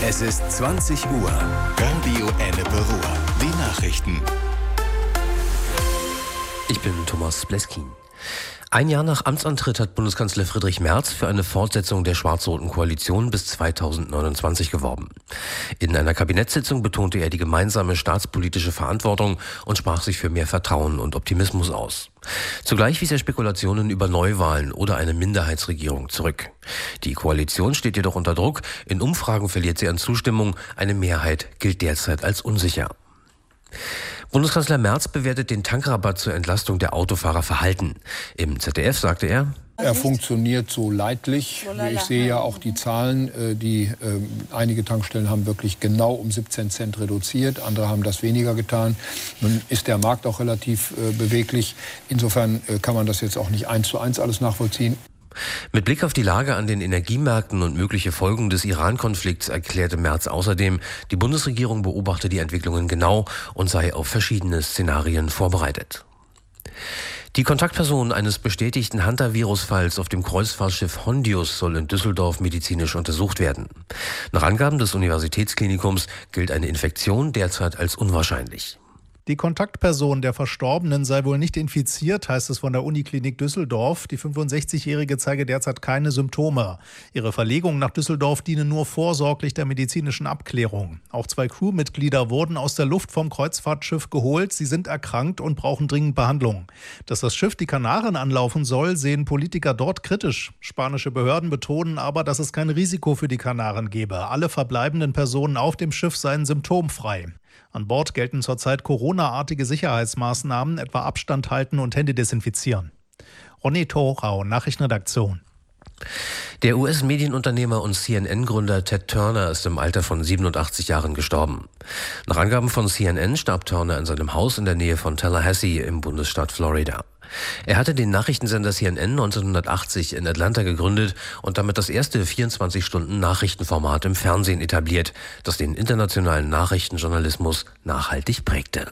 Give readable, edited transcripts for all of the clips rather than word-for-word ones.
Es ist 20 Uhr. Radio Ennepe Ruhr. Die Nachrichten. Ich bin Thomas Bleskin. Ein Jahr nach Amtsantritt hat Bundeskanzler Friedrich Merz für eine Fortsetzung der schwarz-roten Koalition bis 2029 geworben. In einer Kabinettssitzung betonte er die gemeinsame staatspolitische Verantwortung und sprach sich für mehr Vertrauen und Optimismus aus. Zugleich wies er Spekulationen über Neuwahlen oder eine Minderheitsregierung zurück. Die Koalition steht jedoch unter Druck. In Umfragen verliert sie an Zustimmung. Eine Mehrheit gilt derzeit als unsicher. Bundeskanzler Merz bewertet den Tankrabatt zur Entlastung der Autofahrer verhalten. Im ZDF sagte er: Er funktioniert so leidlich. Ich sehe ja auch die Zahlen, einige Tankstellen haben wirklich genau um 17 Cent reduziert, andere haben das weniger getan. Nun ist der Markt auch relativ beweglich. Insofern kann man das jetzt auch nicht 1:1 alles nachvollziehen. Mit Blick auf die Lage an den Energiemärkten und mögliche Folgen des Iran-Konflikts erklärte Merz außerdem, die Bundesregierung beobachte die Entwicklungen genau und sei auf verschiedene Szenarien vorbereitet. Die Kontaktperson eines bestätigten Hantavirus-Falls auf dem Kreuzfahrtschiff Hondius soll in Düsseldorf medizinisch untersucht werden. Nach Angaben des Universitätsklinikums gilt eine Infektion derzeit als unwahrscheinlich. Die Kontaktperson der Verstorbenen sei wohl nicht infiziert, heißt es von der Uniklinik Düsseldorf. Die 65-Jährige zeige derzeit keine Symptome. Ihre Verlegung nach Düsseldorf diene nur vorsorglich der medizinischen Abklärung. Auch 2 Crewmitglieder wurden aus der Luft vom Kreuzfahrtschiff geholt. Sie sind erkrankt und brauchen dringend Behandlung. Dass das Schiff die Kanaren anlaufen soll, sehen Politiker dort kritisch. Spanische Behörden betonen aber, dass es kein Risiko für die Kanaren gebe. Alle verbleibenden Personen auf dem Schiff seien symptomfrei. An Bord gelten zurzeit Corona-artige Sicherheitsmaßnahmen, etwa Abstand halten und Hände desinfizieren. Ronny Thorau, Nachrichtenredaktion. Der US-Medienunternehmer und CNN-Gründer Ted Turner ist im Alter von 87 Jahren gestorben. Nach Angaben von CNN starb Turner in seinem Haus in der Nähe von Tallahassee im Bundesstaat Florida. Er hatte den Nachrichtensender CNN 1980 in Atlanta gegründet und damit das erste 24-Stunden-Nachrichtenformat im Fernsehen etabliert, das den internationalen Nachrichtenjournalismus nachhaltig prägte.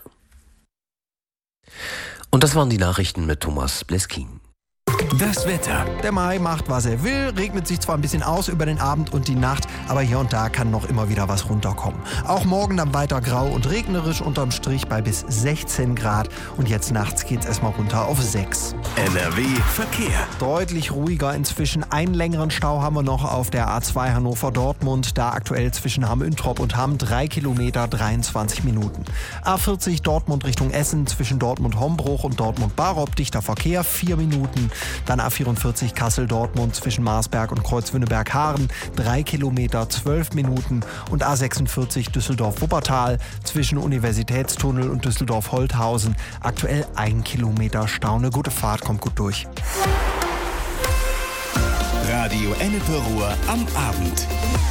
Und das waren die Nachrichten mit Thomas Bleskin. Das Wetter. Der Mai macht, was er will, regnet sich zwar ein bisschen aus über den Abend und die Nacht, aber hier und da kann noch immer wieder was runterkommen. Auch morgen dann weiter grau und regnerisch, unterm Strich bei bis 16 Grad. Und jetzt nachts geht's erstmal runter auf 6. NRW Verkehr. Deutlich ruhiger inzwischen. Einen längeren Stau haben wir noch auf der A2 Hannover-Dortmund. Da aktuell zwischen Hamm-Üntrop und Hamm 3 Kilometer, 23 Minuten. A40 Dortmund Richtung Essen zwischen Dortmund-Hombruch und Dortmund-Barop. Dichter Verkehr, 4 Minuten. Dann A44 Kassel-Dortmund zwischen Marsberg und Kreuzwünneberg-Haaren, 3 Kilometer, 12 Minuten. Und A46 Düsseldorf-Wuppertal zwischen Universitätstunnel und Düsseldorf-Holthausen, aktuell 1 Kilometer Stau. Eine gute Fahrt, kommt gut durch. Radio Ennepe Ruhr am Abend.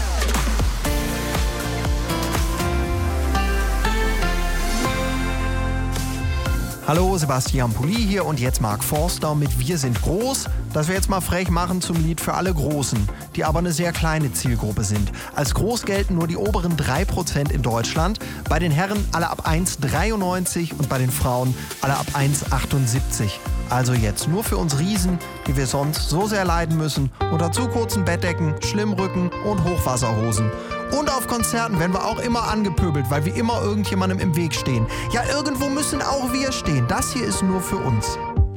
Hallo, Sebastian Pulli hier und jetzt Mark Forster mit Wir sind groß, das wir jetzt mal frech machen zum Lied für alle Großen, die aber eine sehr kleine Zielgruppe sind. Als groß gelten nur die oberen 3% in Deutschland, bei den Herren alle ab 1,93 und bei den Frauen alle ab 1,78. Also jetzt nur für uns Riesen, die wir sonst so sehr leiden müssen, unter zu kurzen Bettdecken, Schlimmrücken und Hochwasserhosen. Und auf Konzerten werden wir auch immer angepöbelt, weil wir immer irgendjemandem im Weg stehen. Ja, irgendwo müssen auch wir stehen. Das hier ist nur für uns.